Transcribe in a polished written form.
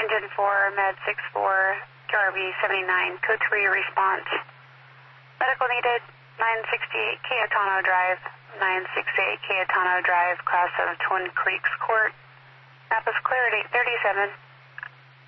Engine 4, Med 64, QRV 79, code 3 response. Medical needed, 968 Cayetano Drive, 968 Cayetano Drive, class of Twin Creeks Court. Map is clear at 8:37.